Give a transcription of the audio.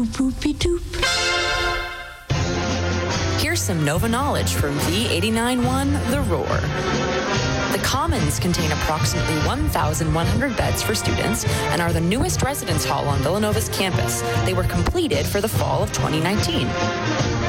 Boopy doop. Here's some Nova knowledge from V89.1 The Roar. The Commons contain approximately 1,100 beds for students and are the newest residence hall on Villanova's campus. They were completed for the fall of 2019.